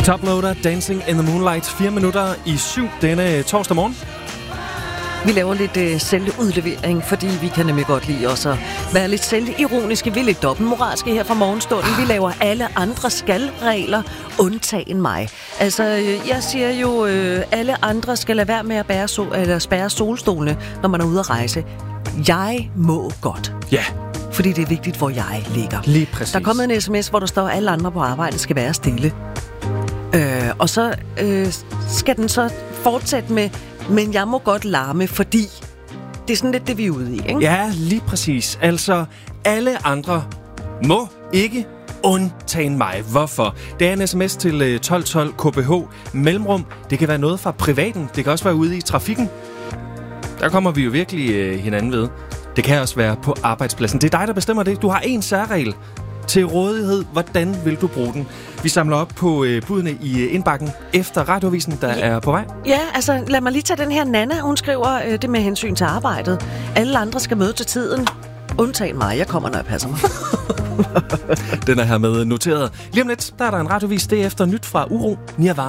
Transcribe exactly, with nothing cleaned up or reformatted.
Toploader, Dancing in the Moonlight, fire minutter i syv denne torsdag morgen. Vi laver lidt øh, selvudlevering, fordi vi kan nemlig godt lide også at være lidt selvironiske. Vi er lidt dobbeltmoralske her fra morgenstunden. Vi laver alle andre skal-regler, undtagen mig. Altså, øh, jeg siger jo, øh, alle andre skal lade være med at bære sol, eller spærre solstolene, når man er ude at rejse. Jeg må godt. Ja. Fordi det er vigtigt, hvor jeg ligger. Lige præcis. Der er kommet en sms, hvor der står, at alle andre på arbejde skal være stille. Øh, og så øh, skal den så fortsætte med, men jeg må godt larme, fordi det er sådan lidt det, vi er ude i, ikke? Ja, lige præcis. Altså, alle andre må ikke undtagen mig. Hvorfor? Det er en sms til tolv tolv K B H mellemrum. Det kan være noget fra privaten. Det kan også være ude i trafikken. Der kommer vi jo virkelig øh, hinanden ved. Det kan også være på arbejdspladsen. Det er dig, der bestemmer det. Du har en særregel til rådighed. Hvordan vil du bruge den? Vi samler op på øh, budene i øh, indbakken efter radioavisen, der ja. er på vej. Ja, altså lad mig lige tage den her Nana. Hun skriver øh, det med hensyn til arbejdet. Alle andre skal møde til tiden. Undtagen mig. Jeg kommer, når jeg passer mig. Den er her med noteret. Lige om lidt, der er der en radioavis. Det er efter nyt fra Uro. Nirvana.